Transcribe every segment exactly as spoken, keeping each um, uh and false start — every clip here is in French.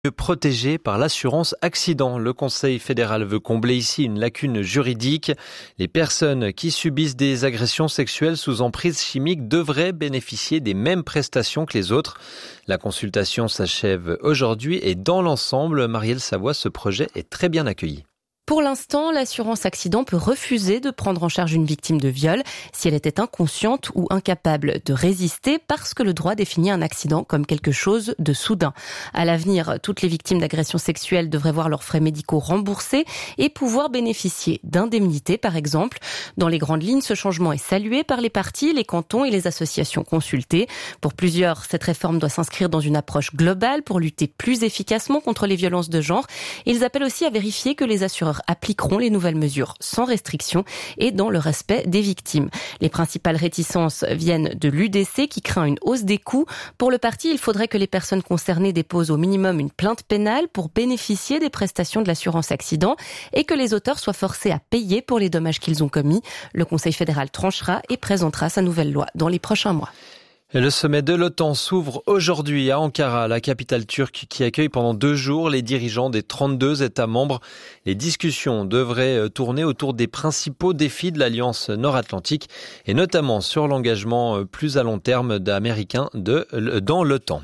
protégés par l'assurance accident. Le Conseil fédéral veut combler ici une lacune juridique. Les personnes qui subissent des agressions sexuelles sous emprise chimique devraient bénéficier des mêmes prestations que les autres. La consultation s'achève aujourd'hui et dans l'ensemble, Marielle Savoie, ce projet est très bien accueilli. Pour l'instant, l'assurance accident peut refuser de prendre en charge une victime de viol si elle était inconsciente ou incapable de résister parce que le droit définit un accident comme quelque chose de soudain. À l'avenir, toutes les victimes d'agressions sexuelles devraient voir leurs frais médicaux remboursés et pouvoir bénéficier d'indemnités, par exemple. Dans les grandes lignes, ce changement est salué par les parties, les cantons et les associations consultées. Pour plusieurs, cette réforme doit s'inscrire dans une approche globale pour lutter plus efficacement contre les violences de genre. Ils appellent aussi à vérifier que les assureurs appliqueront les nouvelles mesures sans restriction et dans le respect des victimes. Les principales réticences viennent de l'U D C qui craint une hausse des coûts. Pour le parti, il faudrait que les personnes concernées déposent au minimum une plainte pénale pour bénéficier des prestations de l'assurance accident et que les auteurs soient forcés à payer pour les dommages qu'ils ont commis. Le Conseil fédéral tranchera et présentera sa nouvelle loi dans les prochains mois. Le sommet de l'OTAN s'ouvre aujourd'hui à Ankara, la capitale turque qui accueille pendant deux jours les dirigeants des trente-deux États membres. Les discussions devraient tourner autour des principaux défis de l'Alliance nord-atlantique et notamment sur l'engagement plus à long terme d'Américains de, dans l'OTAN.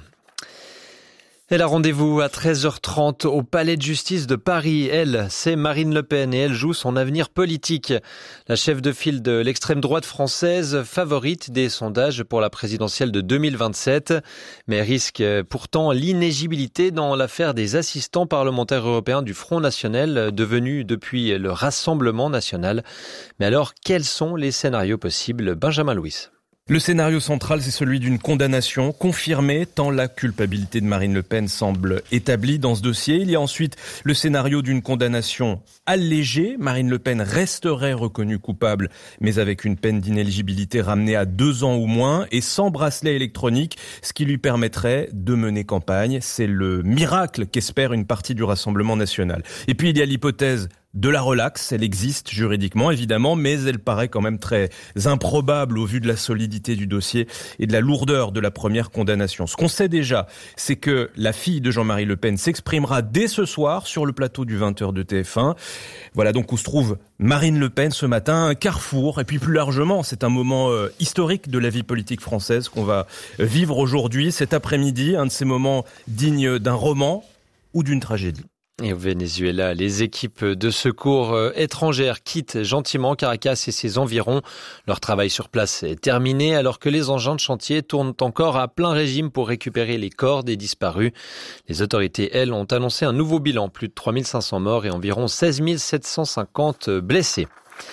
Elle a rendez-vous à treize heures trente au Palais de justice de Paris. Elle, c'est Marine Le Pen et elle joue son avenir politique. La chef de file de l'extrême droite française, favorite des sondages pour la présidentielle de deux mille vingt-sept, mais risque pourtant l'inéligibilité dans l'affaire des assistants parlementaires européens du Front National, devenu depuis le Rassemblement National. Mais alors, quels sont les scénarios possibles? Benjamin Louis. Le scénario central, c'est celui d'une condamnation confirmée, tant la culpabilité de Marine Le Pen semble établie dans ce dossier. Il y a ensuite le scénario d'une condamnation allégée. Marine Le Pen resterait reconnue coupable, mais avec une peine d'inéligibilité ramenée à deux ans ou moins et sans bracelet électronique, ce qui lui permettrait de mener campagne. C'est le miracle qu'espère une partie du Rassemblement national. Et puis il y a l'hypothèse de la relaxe, elle existe juridiquement évidemment, mais elle paraît quand même très improbable au vu de la solidité du dossier et de la lourdeur de la première condamnation. Ce qu'on sait déjà, c'est que la fille de Jean-Marie Le Pen s'exprimera dès ce soir sur le plateau du vingt heures de T F un. Voilà donc où se trouve Marine Le Pen ce matin, un carrefour, et puis plus largement, c'est un moment euh, historique de la vie politique française qu'on va vivre aujourd'hui, cet après-midi, un de ces moments dignes d'un roman ou d'une tragédie. Et au Venezuela, les équipes de secours étrangères quittent gentiment Caracas et ses environs. Leur travail sur place est terminé alors que les engins de chantier tournent encore à plein régime pour récupérer les corps des disparus. Les autorités, elles, ont annoncé un nouveau bilan, plus de trois mille cinq cents morts et environ seize mille sept cent cinquante blessés.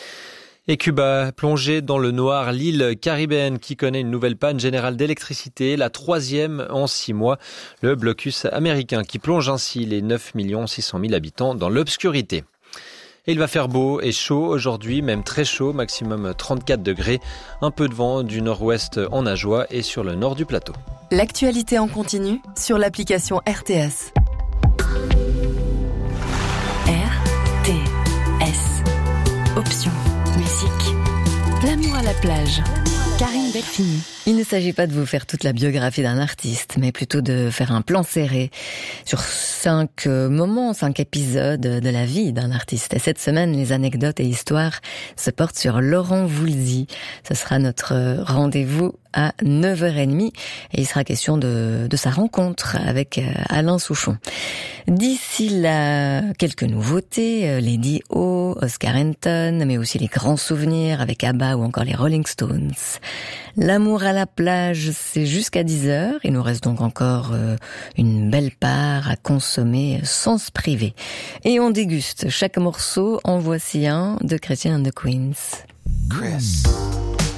Et Cuba, plongée dans le noir, l'île caribéenne qui connaît une nouvelle panne générale d'électricité, la troisième en six mois. Le blocus américain qui plonge ainsi les neuf millions six cent mille habitants dans l'obscurité. Et il va faire beau et chaud aujourd'hui, même très chaud, maximum trente-quatre degrés. Un peu de vent du nord-ouest en Ajoie et sur le nord du plateau. L'actualité en continu sur l'application R T S. R T S. Option. Musique. L'amour à la plage. Karine Delphini. Il ne s'agit pas de vous faire toute la biographie d'un artiste, mais plutôt de faire un plan serré sur cinq moments, cinq épisodes de la vie d'un artiste. Et cette semaine, les anecdotes et histoires se portent sur Laurent Voulzy. Ce sera notre rendez-vous à neuf heures trente et il sera question de, de sa rencontre avec Alain Souchon. D'ici là, quelques nouveautés, Lady O, Oscar Anton, mais aussi les grands souvenirs avec ABBA ou encore les Rolling Stones. L'amour à la plage, c'est jusqu'à dix heures. Il nous reste donc encore euh, une belle part à consommer sans se priver. Et on déguste chaque morceau. En voici un de Christian and the Queens. Chris.